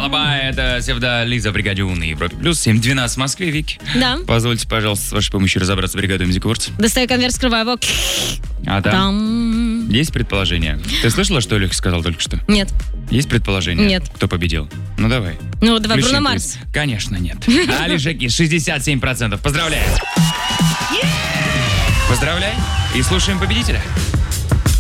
Алаба, это Севда Лиза, бригаде У на Европе. Плюс 7:12 в Москве, Вики. Да. Позвольте, пожалуйста, с вашей помощью разобраться с бригадой Music Awards. Достаю конверт, скрываю его. А там есть предположение? Ты слышала, что Олег сказал только что? Нет. Есть предположение? Нет. Кто победил? Ну, давай. Ну, давай, Включи Бруно квиз. Марс. Конечно, нет. Али Шаки, 67%. Поздравляем. Поздравляй. И слушаем победителя.